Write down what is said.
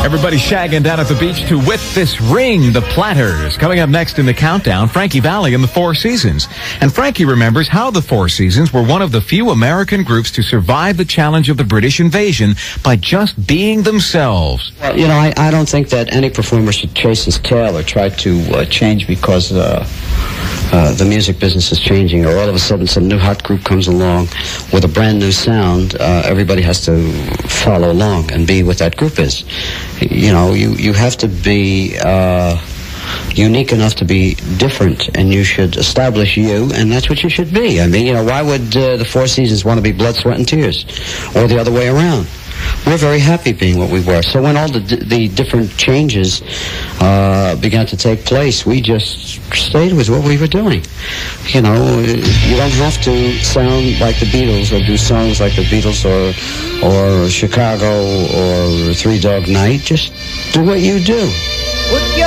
Everybody shagging down at the beach to With This Ring, the Platters. Coming up next in the countdown, Frankie Valli and the Four Seasons. And Frankie remembers how the Four Seasons were one of the few American groups to survive the challenge of the British invasion by just being themselves. Well, you know, I don't think that any performer should chase his tail or try to change because the music business is changing, or all of a sudden some new hot group comes along with a brand new sound. Everybody has to follow along and be what that group is. You know, you have to be unique enough to be different, and you should establish you, and that's what you should be. I mean, you know, why would the Four Seasons want to be Blood, Sweat, and Tears, or the other way around? We're very happy being what we were. So when all the different changes began to take place, we just stayed with what we were doing. You know, you don't have to sound like the Beatles or do songs like the Beatles or Chicago or Three Dog Night. Just do what you do.